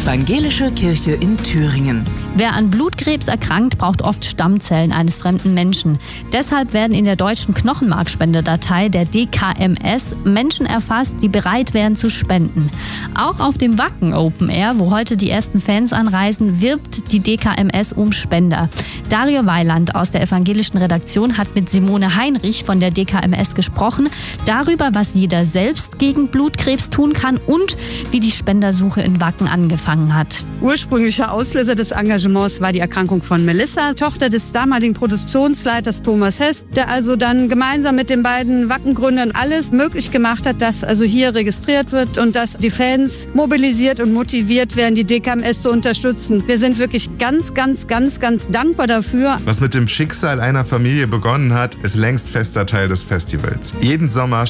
Evangelische Kirche in Thüringen. Wer an Blutkrebs erkrankt, braucht oft Stammzellen eines fremden Menschen. Deshalb werden in der deutschen Knochenmarkspendedatei, der DKMS, Menschen erfasst, die bereit wären zu spenden. Auch auf dem Wacken Open Air, wo heute die ersten Fans anreisen, wirbt die DKMS um Spender. Dario Weiland aus der evangelischen Redaktion hat mit Simone Heinrich von der DKMS gesprochen, darüber, was jeder selbst gegen Blutkrebs tun kann und wie die Spendersuche in Wacken angefangen hat. Ursprünglicher Auslöser des Engagements war die Erkrankung von Melissa, Tochter des damaligen Produktionsleiters Thomas Hess, der also dann gemeinsam mit den beiden Wackengründern alles möglich gemacht hat, dass also hier registriert wird und dass die Fans mobilisiert und motiviert werden, die DKMS zu unterstützen. Wir sind wirklich ganz dankbar dafür. Was mit dem Schicksal einer Familie begonnen hat, ist längst fester Teil des Festivals. Jeden Sommer